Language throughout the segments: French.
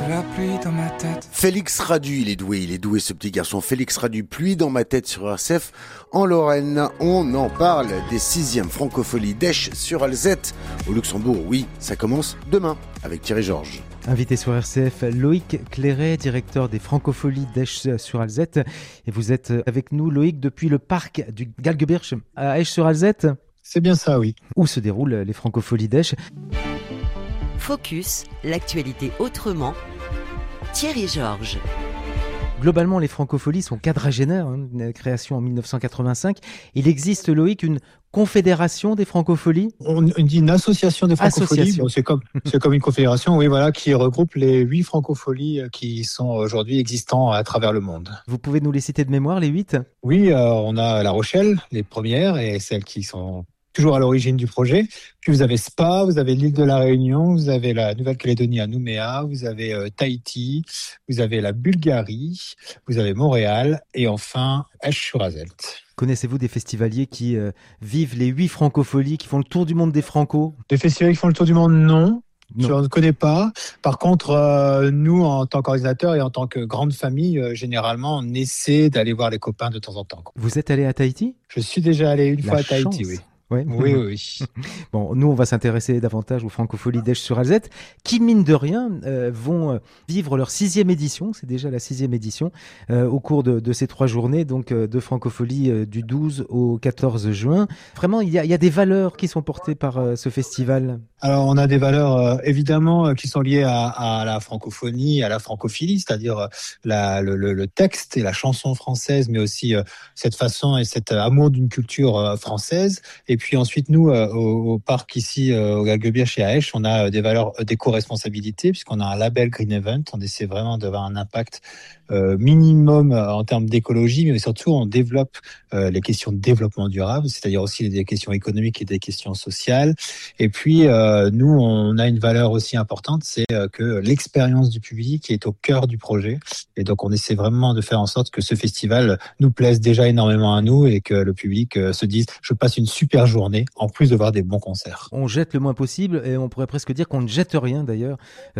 la pluie dans ma tête. Félix Radu, il est doué ce petit garçon. Félix Radu, pluie dans ma tête sur RCF. En Lorraine, on en parle des 6e Francopholies d'Esch sur Alzette. Au Luxembourg, oui, ça commence demain avec Thierry Georges. Invité sur RCF, Loïc Clairet, directeur des Francopholies d'Esch sur Alzette. Et vous êtes avec nous, Loïc, depuis le parc du Galgebirch à Esch sur Alzette. C'est bien ça, oui. Où se déroulent les Francopholies d'Esch. Focus, l'actualité autrement. Thierry Georges. Globalement, les Francopholies sont quadragénaires, création en 1985. Il existe, Loïc, une confédération des Francopholies ? On dit une association des Francopholies. Bon, c'est comme une confédération, oui, voilà, qui regroupe les 8 Francopholies qui sont aujourd'hui existants à travers le monde. Vous pouvez nous les citer de mémoire, les 8 ? Oui, on a La Rochelle, les premières, et celles qui sont toujours à l'origine du projet. Puis vous avez Spa, vous avez l'île de la Réunion, vous avez la Nouvelle-Calédonie à Nouméa, vous avez Tahiti, vous avez la Bulgarie, vous avez Montréal et enfin Esch-sur-Alzette. Connaissez-vous des festivaliers qui vivent les 8 Francopholies, qui font le tour du monde des Francos ? Des festivaliers qui font le tour du monde, non. Je ne connais pas. Par contre, nous, en tant qu'organisateurs et en tant que grande famille, généralement, on essaie d'aller voir les copains de temps en temps. Vous êtes allé à Tahiti ? Je suis déjà allé une fois à Tahiti, oui. Ouais. Oui. Bon, nous, on va s'intéresser davantage aux Francopholies d'Esch sur Alzette, qui, mine de rien, vont vivre leur 6e édition. C'est déjà la 6e édition au cours de ces 3 journées, donc de Francophonie du 12 au 14 juin. Vraiment, il y a des valeurs qui sont portées par ce festival. Alors, on a des valeurs évidemment qui sont liées à la francophonie, à la francophilie, c'est-à-dire le texte et la chanson française, mais aussi cette façon et cet amour d'une culture française. Et puis ensuite, nous, au parc ici, au Galgebirch et à Esch, on a des valeurs d'éco-responsabilité, puisqu'on a un label Green Event. On essaie vraiment d'avoir un impact minimum en termes d'écologie, mais surtout on développe les questions de développement durable, c'est-à-dire aussi des questions économiques et des questions sociales. Et puis nous, on a une valeur aussi importante, c'est que l'expérience du public est au cœur du projet. Et donc on essaie vraiment de faire en sorte que ce festival nous plaise déjà énormément à nous et que le public se dise « je passe une super journée », en plus de voir des bons concerts. On jette le moins possible et on pourrait presque dire qu'on ne jette rien d'ailleurs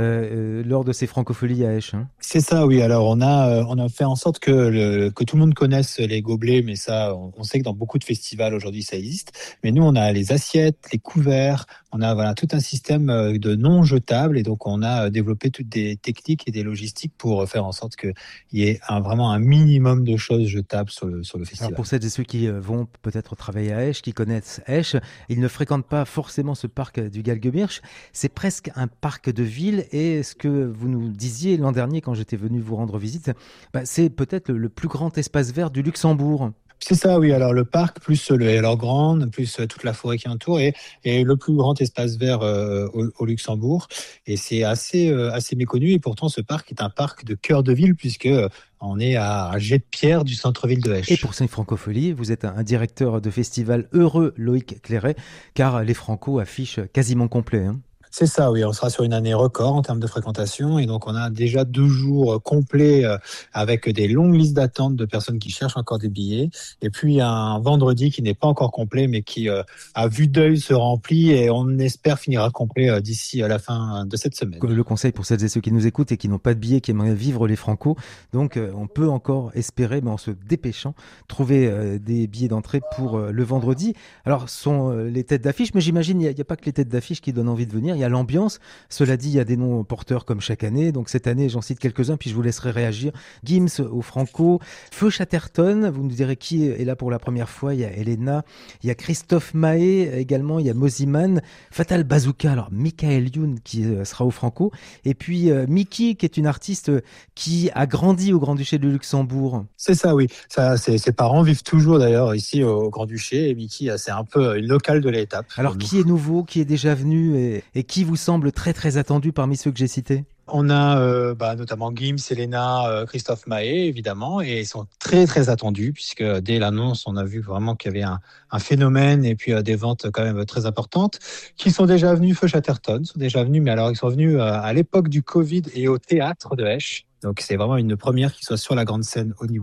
lors de ces Francopholies à Esch. C'est ça, oui. Alors on a fait en sorte que tout le monde connaisse les gobelets, mais ça, on sait que dans beaucoup de festivals aujourd'hui ça existe. Mais nous, on a les assiettes, les couverts, on a tout un système de non jetables et donc on a développé toutes des techniques et des logistiques pour faire en sorte qu'il y ait vraiment un minimum de choses jetables sur le festival. Alors pour celles et ceux qui vont peut-être travailler à Esch, qui connaissent Esch, ils ne fréquentent pas forcément ce parc du Galgebirch. C'est presque un parc de ville et ce que vous nous disiez l'an dernier quand j'étais venu vous rendre visite, c'est peut-être le plus grand espace vert du Luxembourg. C'est ça, oui. Alors le parc, plus le Hello Grand, plus toute la forêt qui entoure, et le plus grand espace vert au Luxembourg. Et c'est assez méconnu. Et pourtant, ce parc est un parc de cœur de ville, puisque on est à un jet de pierre du centre-ville de Esch. Et pour ces Francopholies, vous êtes un directeur de festival heureux, Loïc Clairet, car les Francos affichent quasiment complet. C'est ça, oui. On sera sur une année record en termes de fréquentation. Et donc, on a déjà 2 jours complets avec des longues listes d'attente de personnes qui cherchent encore des billets. Et puis, un vendredi qui n'est pas encore complet, mais qui, à vue d'œil, se remplit. Et on espère finira complet d'ici à la fin de cette semaine. Le conseil pour celles et ceux qui nous écoutent et qui n'ont pas de billets, qui aimeraient vivre les Francos. Donc, on peut encore espérer, mais en se dépêchant, trouver des billets d'entrée pour le vendredi. Alors, ce sont les têtes d'affiche, mais j'imagine il n'y a pas que les têtes d'affiche qui donnent envie de venir. Il y a l'ambiance. Cela dit, il y a des noms porteurs comme chaque année. Donc cette année, j'en cite quelques-uns, puis je vous laisserai réagir. Gims au Franco, Feu Chatterton, vous nous direz qui est là pour la première fois. Il y a Elena, il y a Christophe Mahé également, il y a Moziman, Fatal Bazooka, alors Michael Youn qui sera au Franco, et puis Miki qui est une artiste qui a grandi au Grand-Duché de Luxembourg. C'est ça, oui. Ça, ses parents vivent toujours d'ailleurs ici au Grand-Duché, et Miki, c'est un peu une locale de l'étape. Alors qui est nouveau, qui est déjà venu et qui vous semble très très attendu parmi ceux que j'ai cités ? On a notamment Gims, Elena, Christophe Mahé, évidemment, et ils sont très très attendus, puisque dès l'annonce, on a vu vraiment qu'il y avait un phénomène et puis des ventes quand même très importantes, qui sont déjà venus. Feu Chatterton sont déjà venus, mais alors ils sont venus à l'époque du Covid et au théâtre de Esch. Donc c'est vraiment une première qui soit sur la grande scène au niveau du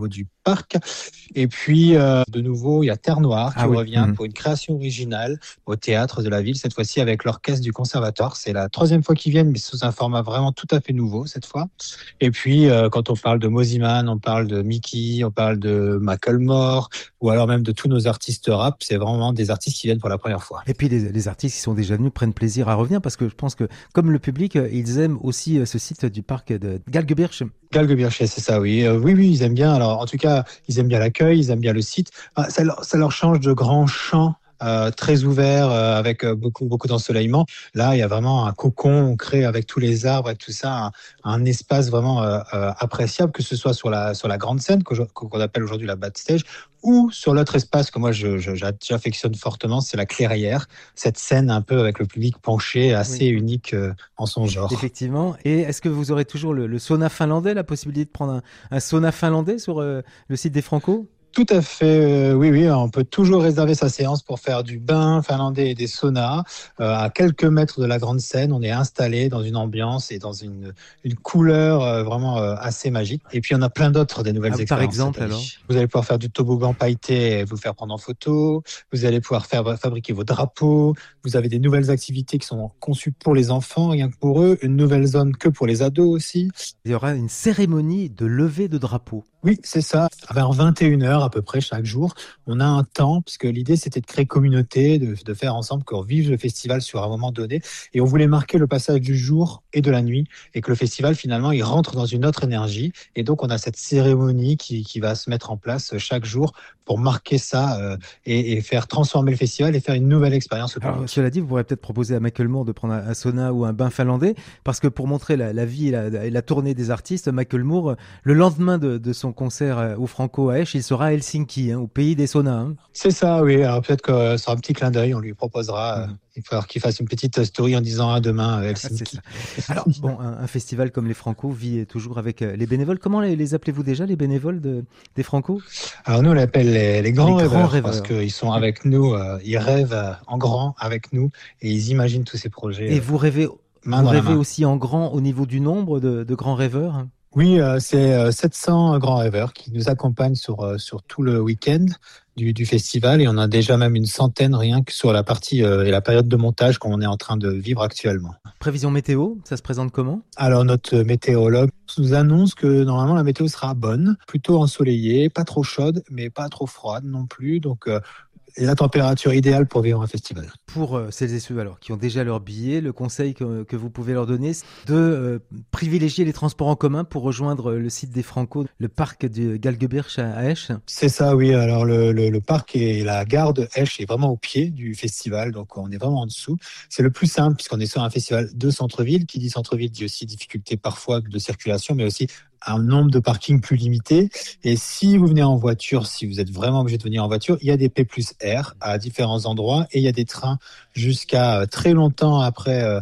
parc. Et puis, de nouveau, il y a Terre Noire qui revient pour une création originale au théâtre de la ville, cette fois-ci avec l'orchestre du Conservatoire. C'est la 3e fois qu'ils viennent, mais sous un format vraiment tout à fait nouveau cette fois. Et puis, quand on parle de Mosimann, on parle de Mickey, on parle de Macklemore, ou alors même de tous nos artistes rap, c'est vraiment des artistes qui viennent pour la première fois. Et puis les artistes qui sont déjà venus prennent plaisir à revenir, parce que je pense que, comme le public, ils aiment aussi ce site du parc de Galgebirch. Galgebirch, c'est ça, oui. Oui, ils aiment bien. Alors, en tout cas, ils aiment bien l'accueil, ils aiment bien le site. Ça leur change de grands champs. Très ouvert, avec beaucoup d'ensoleillement. Là, il y a vraiment un cocon créé avec tous les arbres et tout ça, un espace vraiment appréciable, que ce soit sur la grande scène qu'on appelle aujourd'hui la backstage, ou sur l'autre espace que moi j'affectionne fortement, c'est la clairière, cette scène un peu avec le public penché, assez unique en son genre. Effectivement. Et est-ce que vous aurez toujours le sauna finlandais, la possibilité de prendre un sauna finlandais sur le site des Franco ? Tout à fait, oui, on peut toujours réserver sa séance pour faire du bain finlandais et des saunas. À quelques mètres de la grande scène, on est installé dans une ambiance et dans une couleur vraiment assez magique. Et puis, on a plein d'autres des nouvelles expériences. Par exemple, alors ? Vous allez pouvoir faire du toboggan pailleté et vous faire prendre en photo. Vous allez pouvoir fabriquer vos drapeaux. Vous avez des nouvelles activités qui sont conçues pour les enfants, rien que pour eux. Une nouvelle zone que pour les ados aussi. Il y aura une cérémonie de levée de drapeau. Oui, c'est ça. Vers 21h à peu près chaque jour, on a un temps, puisque l'idée c'était de créer communauté, de faire ensemble qu'on vive le festival sur un moment donné. Et on voulait marquer le passage du jour et de la nuit, et que le festival finalement il rentre dans une autre énergie. Et donc on a cette cérémonie qui va se mettre en place chaque jour pour marquer ça et faire transformer le festival et faire une nouvelle expérience au public. Alors, cela dit, vous pourrez peut-être proposer à Macklemore de prendre un sauna ou un bain finlandais, parce que pour montrer la vie et la tournée des artistes, Macklemore, le lendemain de son concert au Franco à Esch, il sera à Helsinki, au pays des saunas. C'est ça, oui. Alors peut-être que sur un petit clin d'œil, on lui proposera. Il va falloir qu'il fasse une petite story en disant à demain Helsinki. Alors bon, un festival comme les Franco vit toujours avec les bénévoles. Comment les appelez-vous déjà, les bénévoles des Franco ? Alors nous on l'appelle les grands rêveurs, parce qu'ils sont avec nous, ils rêvent en grand avec nous et ils imaginent tous ces projets. Et vous rêvez aussi en grand au niveau du nombre de grands rêveurs ? Oui, c'est 700 grands rêveurs qui nous accompagnent sur tout le week-end du festival, et on a déjà même une centaine rien que sur la partie et la période de montage qu'on est en train de vivre actuellement. Prévision météo, ça se présente comment ? Alors notre météorologue nous annonce que normalement la météo sera bonne, plutôt ensoleillée, pas trop chaude mais pas trop froide non plus, donc et la température idéale pour vivre un festival. Pour celles et ceux qui ont déjà leur billet, le conseil que vous pouvez leur donner, c'est de privilégier les transports en commun pour rejoindre le site des Franco, le parc de Galgebirch à Esch. C'est ça, oui. Alors le parc et la gare de Esch est vraiment au pied du festival, donc on est vraiment en dessous. C'est le plus simple puisqu'on est sur un festival de centre-ville. Qui dit centre-ville dit aussi difficulté parfois de circulation, mais aussi un nombre de parkings plus limité. Et si vous venez en voiture, si vous êtes vraiment obligé de venir en voiture, il y a des P+R à différents endroits et il y a des trains jusqu'à très longtemps après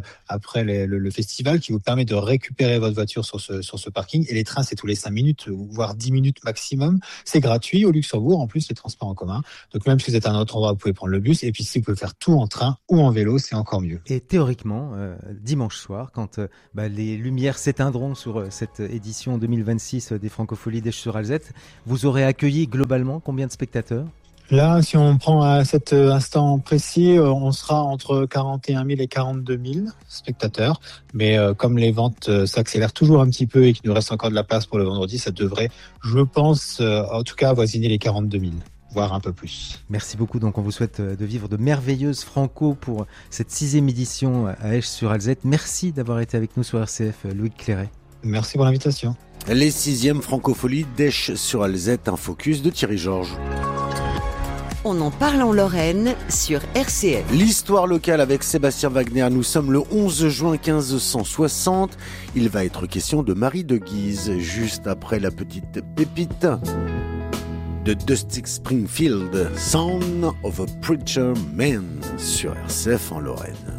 le festival qui vous permet de récupérer votre voiture sur ce parking. Et les trains, c'est tous les 5 minutes, voire 10 minutes maximum. C'est gratuit au Luxembourg, en plus, les transports en commun. Donc même si vous êtes à un autre endroit, vous pouvez prendre le bus. Et puis si vous pouvez faire tout en train ou en vélo, c'est encore mieux. Et théoriquement, dimanche soir, quand les lumières s'éteindront sur cette édition 2026 des Francopholies d'Esch-sur-Alzette, vous aurez accueilli globalement combien de spectateurs ? Là, si on prend à cet instant précis, on sera entre 41 000 et 42 000 spectateurs. Mais comme les ventes s'accélèrent toujours un petit peu et qu'il nous reste encore de la place pour le vendredi, ça devrait, je pense, en tout cas, avoisiner les 42 000. Voire un peu plus. Merci beaucoup. Donc, on vous souhaite de vivre de merveilleuses Franco pour cette 6e édition à Esch-sur-Alzette. Merci d'avoir été avec nous sur RCF, Loïc Cléret. Merci pour l'invitation. Les 6e Francopholies d'Esch-sur-Alzette, un focus de Thierry Georges. On en parle en Lorraine sur RCF. L'histoire locale avec Sébastien Wagner. Nous sommes le 11 juin 1560. Il va être question de Marie de Guise, juste après la petite pépite de Dusty Springfield, Son of a Preacher Man, sur RCF en Lorraine.